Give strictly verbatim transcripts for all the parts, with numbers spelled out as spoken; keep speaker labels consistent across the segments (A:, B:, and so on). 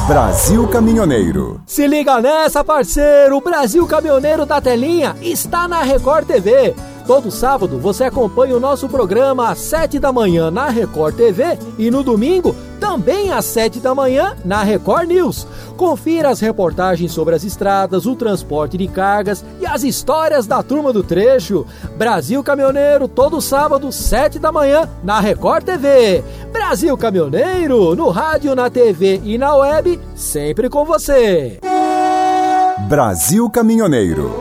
A: Brasil Caminhoneiro.
B: Se liga nessa, parceiro! O Brasil Caminhoneiro da Telinha está na Record T V. Todo sábado você acompanha o nosso programa às sete da manhã na Record T V e no domingo também às sete da manhã na Record News. Confira as reportagens sobre as estradas, o transporte de cargas e as histórias da turma do trecho. Brasil Caminhoneiro, todo sábado, sete da manhã na Record T V. Brasil Caminhoneiro, no rádio, na T V e na web, sempre com você.
A: Brasil Caminhoneiro.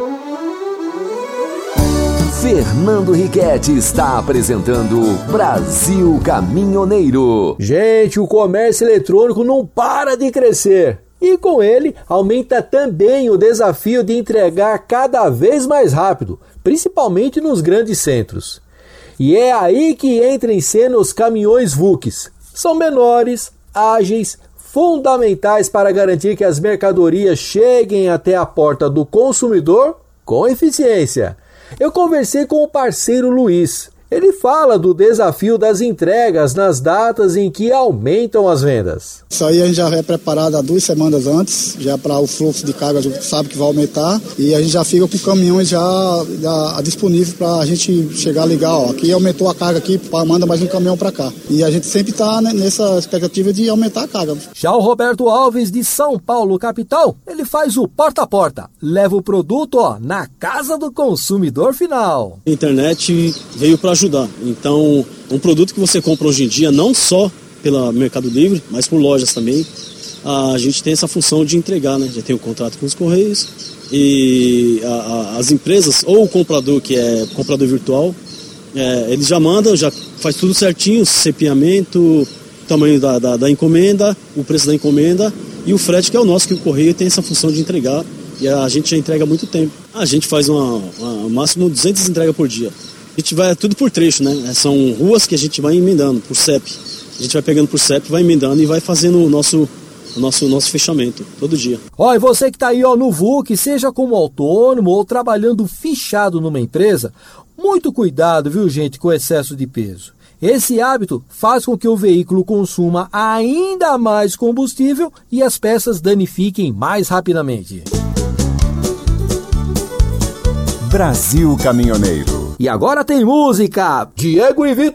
C: Fernando Riquetti está apresentando Brasil Caminhoneiro.
B: Gente, o comércio eletrônico não para de crescer. E com ele, aumenta também o desafio de entregar cada vez mais rápido, principalmente nos grandes centros. E é aí que entram em cena os caminhões V U Cs. São menores, ágeis, fundamentais para garantir que as mercadorias cheguem até a porta do consumidor com eficiência. Eu conversei com o parceiro Luiz. Ele fala do desafio das entregas nas datas em que aumentam as vendas.
D: Isso aí a gente já é preparado há duas semanas antes, já para o fluxo de carga, a gente sabe que vai aumentar e a gente já fica com caminhões já, já disponíveis para a gente chegar a ligar, ó, aqui aumentou a carga aqui, manda mais um caminhão para cá. E a gente sempre está nessa expectativa de aumentar a carga.
B: Já o Roberto Alves, de São Paulo, capital, ele faz o porta a porta, leva o produto ó, na casa do consumidor final.
E: A internet veio para ajudar. Então, um produto que você compra hoje em dia, não só pela Mercado Livre, mas por lojas também, a gente tem essa função de entregar, né? Já tem o contrato com os Correios e a, a, as empresas, ou o comprador, que é comprador virtual, é, ele já manda, já faz tudo certinho, cepeamento, tamanho da, da, da encomenda, o preço da encomenda e o frete, que é o nosso, que o Correio tem essa função de entregar e a gente já entrega há muito tempo. A gente faz uma, uma máximo duzentas entregas por dia. A gente vai tudo por trecho, né? São ruas que a gente vai emendando por C E P. A gente vai pegando por C E P, vai emendando e vai fazendo o nosso, o nosso, o nosso fechamento todo dia.
B: Ó, e você que tá aí ó, no V U C, seja como autônomo ou trabalhando fichado numa empresa, muito cuidado, viu, gente, com o excesso de peso. Esse hábito faz com que o veículo consuma ainda mais combustível e as peças danifiquem mais rapidamente.
A: Brasil Caminhoneiro.
B: E agora tem música. Diego e Vitor